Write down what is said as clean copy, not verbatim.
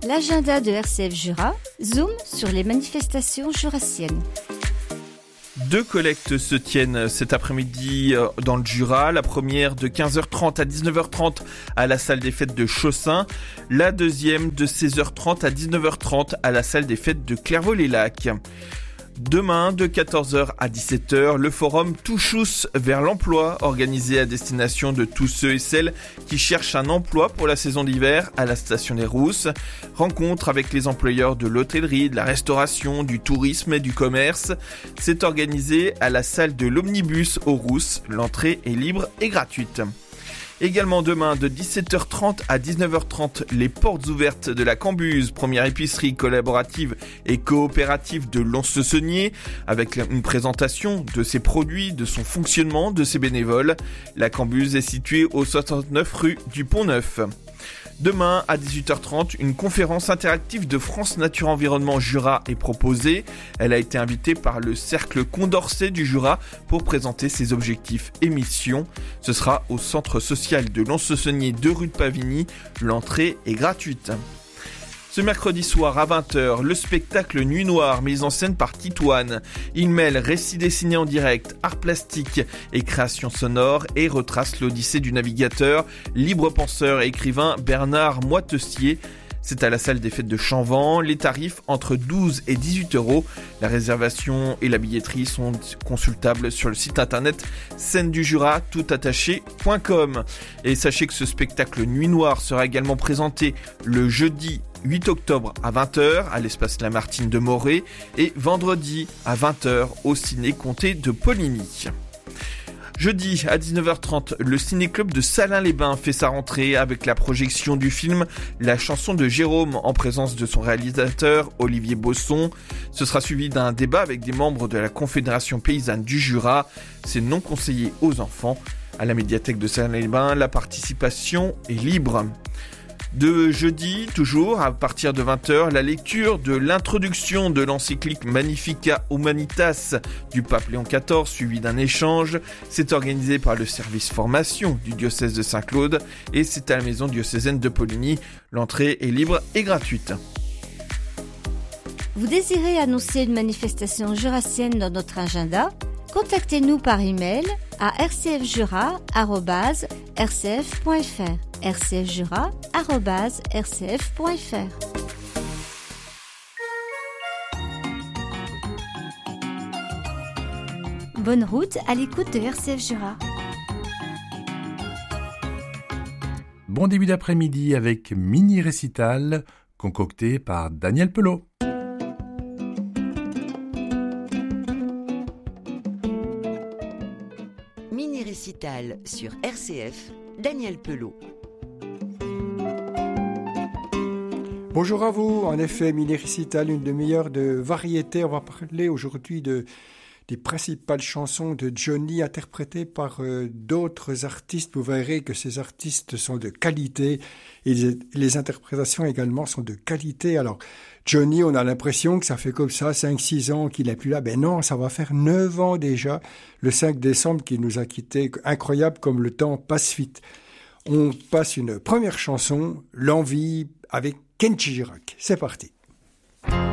L'agenda de RCF Jura zoom sur les manifestations jurassiennes. 2 collectes se tiennent cet après-midi dans le Jura. La première de 15h30 à 19h30 à la salle des fêtes de Chaussin. La deuxième de 16h30 à 19h30 à la salle des fêtes de Clairvaux-les-Lacs. Demain, de 14h à 17h, le forum Touchous vers l'emploi, organisé à destination de tous ceux et celles qui cherchent un emploi pour la saison d'hiver à la station des Rousses. Rencontre avec les employeurs de l'hôtellerie, de la restauration, du tourisme et du commerce. C'est organisé à la salle de l'Omnibus aux Rousses. L'entrée est libre et gratuite. Également demain, de 17h30 à 19h30, les portes ouvertes de la Cambuse, première épicerie collaborative et coopérative de Lons-le-Saunier, avec une présentation de ses produits, de son fonctionnement, de ses bénévoles. La Cambuse est située au 69 rue du Pont-Neuf. Demain, à 18h30, une conférence interactive de France Nature Environnement Jura est proposée. Elle a été invitée par le Cercle Condorcet du Jura pour présenter ses objectifs et missions. Ce sera au centre social de Lons-le-Saunier 2 rue de Pavigny. L'entrée est gratuite. Ce mercredi soir à 20h, le spectacle Nuit Noire mis en scène par Titoine. Il mêle récits dessinés en direct, art plastique et création sonore et retrace l'odyssée du navigateur, libre penseur et écrivain Bernard Moitessier. C'est à la salle des fêtes de Chanvan. Les tarifs entre 12 et 18 €. La réservation et la billetterie sont consultables sur le site internet scène-du-jura-toutattaché.com. Et sachez que ce spectacle Nuit Noire sera également présenté le jeudi 8 octobre à 20h à l'espace Lamartine de Morée et vendredi à 20h au Ciné-Comté de Poligny. Jeudi à 19h30, le ciné-club de Salins-les-Bains fait sa rentrée avec la projection du film La chanson de Jérôme en présence de son réalisateur Olivier Bosson. Ce sera suivi d'un débat avec des membres de la Confédération paysanne du Jura. C'est non conseillé aux enfants. À la médiathèque de Salins-les-Bains, la participation est libre. De jeudi, toujours, à partir de 20h, la lecture de l'introduction de l'encyclique Magnificat Humanitas du pape Léon XIV, suivi d'un échange. C'est organisé par le service formation du diocèse de Saint-Claude et c'est à la maison diocésaine de Poligny. L'entrée est libre et gratuite. Vous désirez annoncer une manifestation jurassienne dans notre agenda ? Contactez-nous par email à rcfjura@rcf.fr. rcfjura@rcf.fr. Bonne route à l'écoute de RCF Jura. Bon début d'après-midi avec mini récital concocté par Daniel Pelot. Mini récital sur RCF, Daniel Pelot. Bonjour à vous, en effet, mini récital, une demi-heure de variété. On va parler aujourd'hui des principales chansons de Johnny interprétées par d'autres artistes. Vous verrez que ces artistes sont de qualité et les interprétations également sont de qualité. Alors, Johnny, on a l'impression que ça fait comme ça 5-6 ans qu'il n'est plus là. Ben non, ça va faire 9 ans déjà, le 5 décembre qu'il nous a quittés. Incroyable comme le temps passe vite. On passe une première chanson, L'Envie, avec Kenji Girac. C'est parti.